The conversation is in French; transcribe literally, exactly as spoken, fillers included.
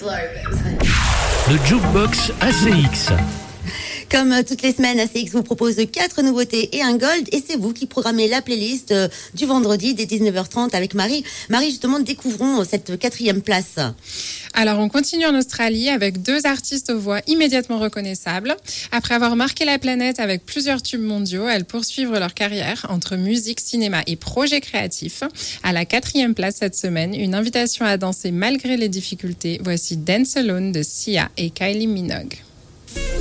Le Jukebox A C X. Comme toutes les semaines, A C X vous propose quatre nouveautés et un gold. Et c'est vous qui programmez la playlist du vendredi dès dix-neuf heures trente avec Marie. Marie, justement, découvrons cette quatrième place. Alors, on continue en Australie avec deux artistes aux voix immédiatement reconnaissables. Après avoir marqué la planète avec plusieurs tubes mondiaux, elles poursuivent leur carrière entre musique, cinéma et projets créatifs. À la quatrième place cette semaine, une invitation à danser malgré les difficultés. Voici Dance Alone de Sia et Kylie Minogue.